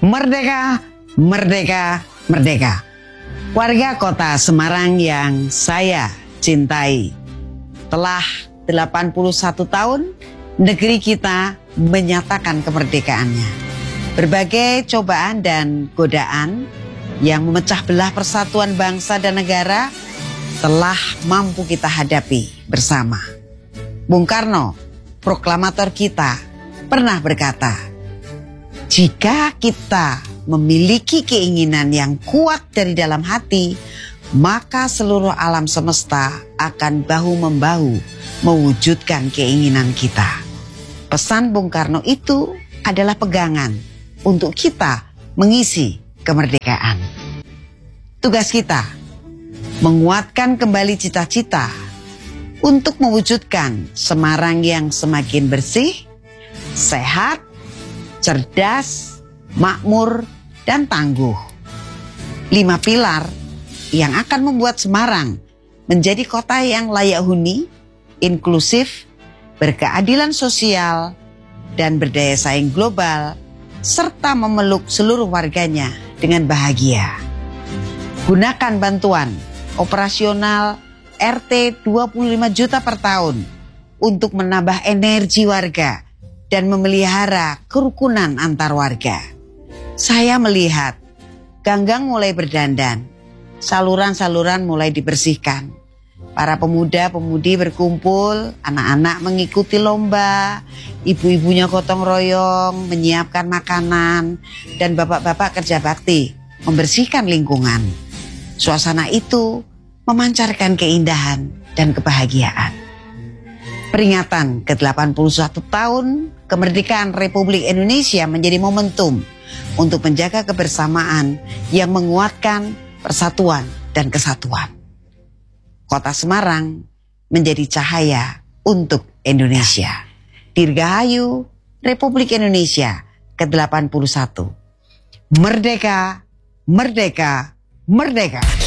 Merdeka, merdeka, merdeka. Warga kota Semarang yang saya cintai. Telah 81 tahun negeri kita menyatakan kemerdekaannya. Berbagai cobaan dan godaan yang memecah belah persatuan bangsa dan negara telah mampu kita hadapi bersama. Bung Karno, proklamator kita, pernah berkata, jika kita memiliki keinginan yang kuat dari dalam hati, maka seluruh alam semesta akan bahu-membahu mewujudkan keinginan kita. Pesan Bung Karno itu adalah pegangan untuk kita mengisi kemerdekaan. Tugas kita menguatkan kembali cita-cita untuk mewujudkan Semarang yang semakin bersih, sehat, cerdas, makmur, dan tangguh. 5 pilar yang akan membuat Semarang menjadi kota yang layak huni, inklusif, berkeadilan sosial, dan berdaya saing global, serta memeluk seluruh warganya dengan bahagia. Gunakan bantuan operasional RT 25 juta per tahun untuk menambah energi warga dan memelihara kerukunan antar warga. Saya melihat ganggang mulai berdandan, saluran-saluran mulai dibersihkan. Para pemuda-pemudi berkumpul, anak-anak mengikuti lomba, ibu-ibunya gotong royong menyiapkan makanan, dan bapak-bapak kerja bakti membersihkan lingkungan. Suasana itu memancarkan keindahan dan kebahagiaan. Peringatan ke-81 tahun kemerdekaan Republik Indonesia menjadi momentum untuk menjaga kebersamaan yang menguatkan persatuan dan kesatuan. Kota Semarang menjadi cahaya untuk Indonesia. Dirgahayu Republik Indonesia ke-81. Merdeka, merdeka, merdeka.